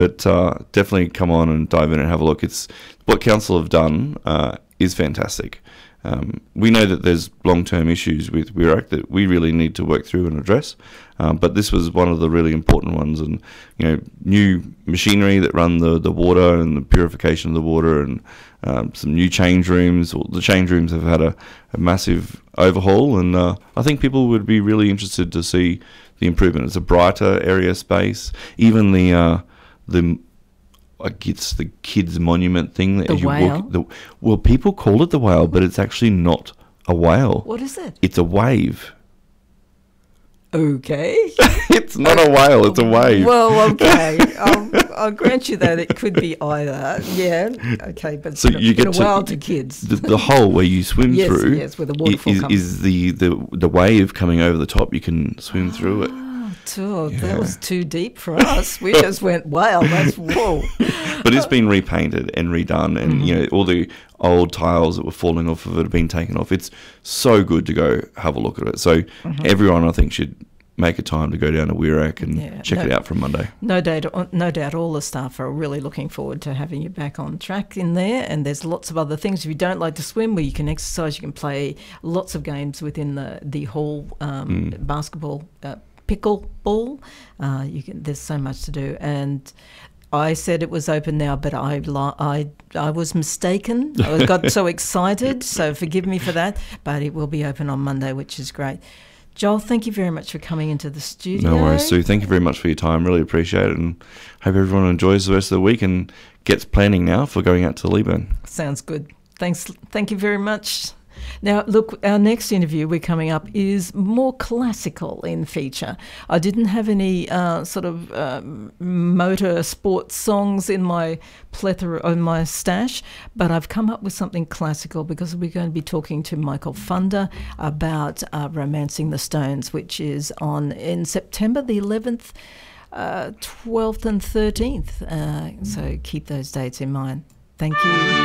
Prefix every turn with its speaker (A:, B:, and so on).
A: But definitely come on and dive in and have a look. It's what council have done is fantastic. We know that there's long-term issues with WIRAC that we really need to work through and address, but this was one of the really important ones. And new machinery that run the water and the purification of the water, and some new change rooms. The change rooms have had a massive overhaul, and I think people would be really interested to see the improvement. It's a brighter area space. Even it's the kids monument thing that
B: the
A: as you
B: whale?
A: walk. Well, people call it the whale, but it's actually not a whale.
B: What is it?
A: It's a wave.
B: Okay.
A: It's not a whale. It's a wave.
B: Well, okay. I'll grant you that it could be either. Yeah. Okay, but
A: So you get
B: a whale to kids.
A: The hole where you swim
B: Yes,
A: through.
B: yes, where the waterfall comes.
A: Is the wave coming over the top. You can swim through it.
B: That was too deep for us. We just went, wow, that's whoa.
A: But it's been repainted and redone, and all the old tiles that were falling off of it have been taken off. It's so good to go have a look at it. So everyone, I think, should make a time to go down to WIRAC and check it out from Monday.
B: No doubt all the staff are really looking forward to having you back on track in there, and there's lots of other things. If you don't like to swim, where you can exercise, you can play lots of games within the hall, basketball, pickleball. There's so much to do, and I said it was open now, but I was mistaken. I got so excited, so forgive me for that. But it will be open on Monday, which is great. Joel, thank you very much for coming into the studio.
A: No worries, Sue. Thank you very much for your time. Really appreciate it, and hope everyone enjoys the rest of the week and gets planning now for going out to Leeburn.
B: Sounds good. Thanks. Thank you very much. Now, look, our next interview we're coming up is more classical in feature. I didn't have any motor sports songs in my stash, but I've come up with something classical because we're going to be talking to Michael Funder about Romancing the Stones, which is on in September the 11th, 12th and 13th. So keep those dates in mind. Thank you.